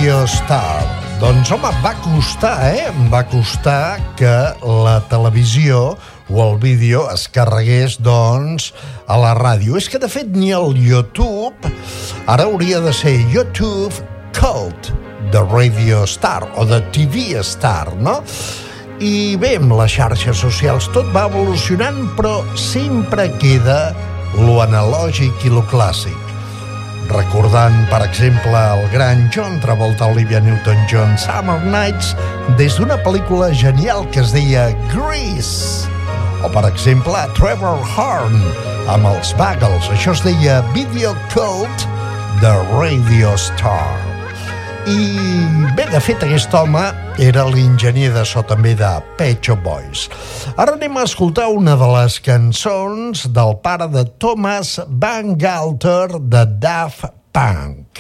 Radio Star. Doncs home, va costar que la televisió o el vídeo es carregués, doncs, a la ràdio. És que, de fet, ni el YouTube, ara hauria de ser YouTube Cult de Radio Star o de TV Star, no? I bé, amb les xarxes socials tot va evolucionant, però sempre queda lo analògic i lo clàssic. Recordant, per exemple, el gran John Travolta, Olivia Newton-John, Summer Nights, des d'una pel·lícula genial que es deia Grease. O, per exemple, Trevor Horn, amb els Buggles. Això es deia Video Cult de Radio Star. I bé, de fet, aquest home era l'enginyer de so també de Pet Shop Boys. Ara anem a escoltar una de les cançons del pare de Thomas Bangalter de Daft Punk.